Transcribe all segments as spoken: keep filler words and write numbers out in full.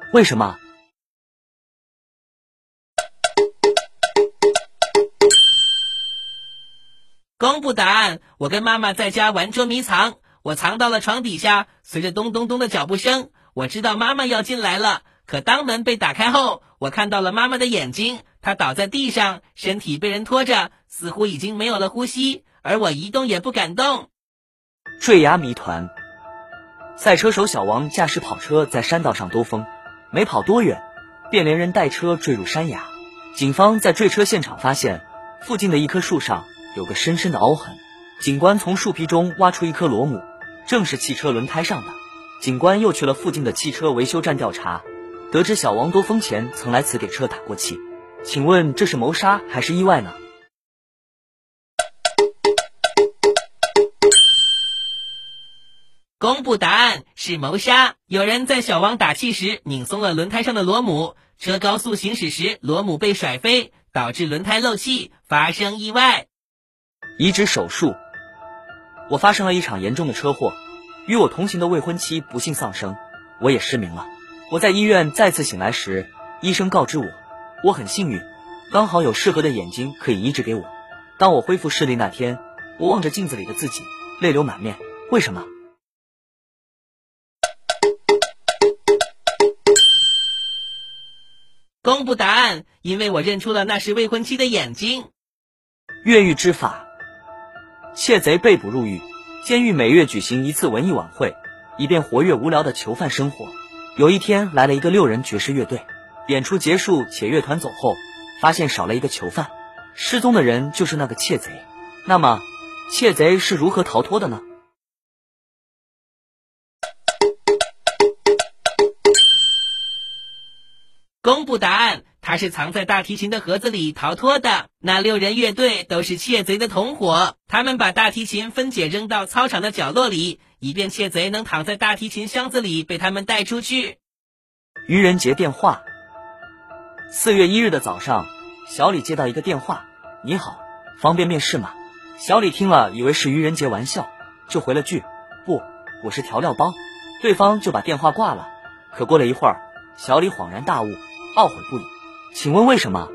为什么？ 公布答案，我跟妈妈在家玩捉迷藏，我藏到了床底下，随着咚咚咚的脚步声，我知道妈妈要进来了。可当门被打开后，我看到了妈妈的眼睛，她倒在地上，身体被人拖着，似乎已经没有了呼吸，而我一动也不敢动。 坠崖谜团。赛车手小王驾驶跑车在山道上兜风，没跑多远，便连人带车坠入山崖。警方在坠车现场发现，附近的一棵树上有个深深的凹痕。警官从树皮中挖出一颗螺母，正是汽车轮胎上的。警官又去了附近的汽车维修站调查，得知小王兜风前曾来此给车打过气。请问这是谋杀还是意外呢？ 公布答案是谋杀。有人在小王打气时拧松了轮胎上的螺母，车高速行驶时螺母被甩飞，导致轮胎漏气，发生意外。 移植手术。我发生了一场严重的车祸，与我同行的未婚妻不幸丧生，我也失明了。我在医院再次醒来时，医生告知我，我很幸运，刚好有适合的眼睛可以移植给我。当我恢复视力那天，我望着镜子里的自己，泪流满面。为什么？ 公布答案，因为我认出了那是未婚妻的眼睛。 越狱之法。窃贼被捕入狱，监狱每月举行一次文艺晚会，以便活跃无聊的囚犯生活。有一天来了一个六人爵士乐队，演出结束且乐团走后，发现少了一个囚犯，失踪的人就是那个窃贼。那么窃贼是如何逃脱的呢？ 公布答案，他是藏在大提琴的盒子里逃脱的。那六人乐队都是窃贼的同伙，他们把大提琴分解扔到操场的角落里，以便窃贼能躺在大提琴箱子里被他们带出去。 愚人节电话。四月一日的早上，小李接到一个电话，你好，方便面试吗？小李听了以为是愚人节玩笑，就回了句，不，我是调料包。对方就把电话挂了。可过了一会儿，小李恍然大悟，懊悔不已。请问为什么？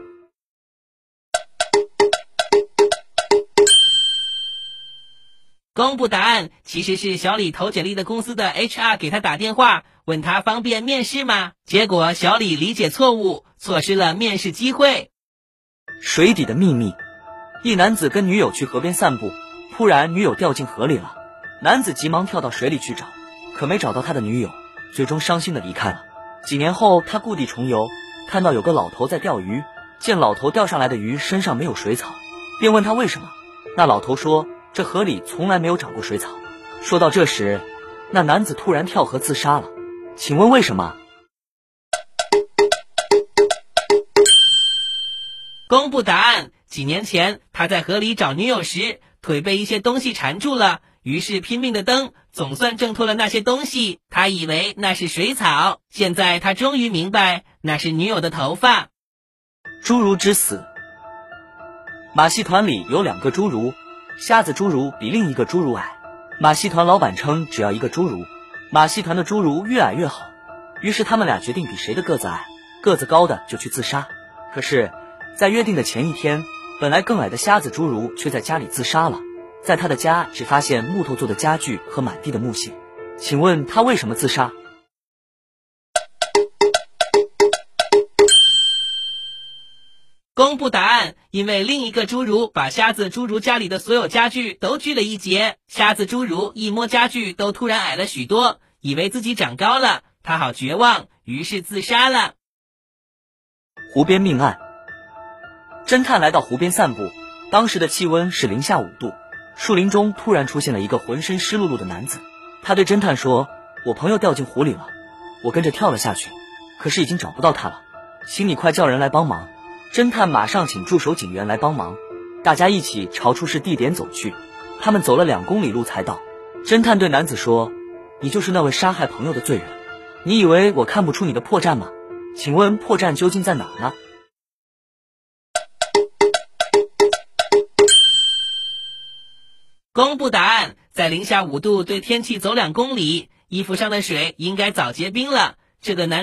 公布答案，其实是小李投简历的公司的 H R 给他打电话，问他方便面试吗？结果小李理解错误，错失了面试机会。 水底的秘密。一男子跟女友去河边散步，突然女友掉进河里了，男子急忙跳到水里去找，可没找到他的女友，最终伤心的离开了。几年后，他故地重游，看到有个老头在钓鱼，见老头钓上来的鱼身上没有水草，便问他为什么。那老头说，这河里从来没有长过水草。说到这时，那男子突然跳河自杀了。请问为什么？ 公布答案，几年前他在河里找女友时，腿被一些东西缠住了，于是拼命的蹬，总算挣脱了那些东西。他以为那是水草，现在他终于明白那是女友的头发。 侏儒之死。马戏团里有两个侏儒，瞎子侏儒比另一个侏儒矮。马戏团老板称只要一个侏儒，马戏团的侏儒越矮越好，于是他们俩决定比谁的个子矮，个子高的就去自杀。可是在约定的前一天，本来更矮的瞎子侏儒却在家里自杀了。在他的家只发现木头做的家具和满地的木屑。请问他为什么自杀？ 公布答案，因为另一个侏儒把瞎子侏儒家里的所有家具都锯了一截，瞎子侏儒一摸家具都突然矮了许多，以为自己长高了，他好绝望，于是自杀了。 湖边命案。侦探来到湖边散步，当时的气温是零下五度，树林中突然出现了一个浑身湿漉漉的男子。他对侦探说，我朋友掉进湖里了，我跟着跳了下去，可是已经找不到他了，请你快叫人来帮忙。侦探马上请驻守警员来帮忙，大家一起朝出事地点走去。他们走了两公里路才到。侦探对男子说，你就是那位杀害朋友的罪人，你以为我看不出你的破绽吗？请问破绽究竟在哪儿呢？ 公布答案，在零下五度对天气走两公里，衣服上的水应该早结冰了。这个男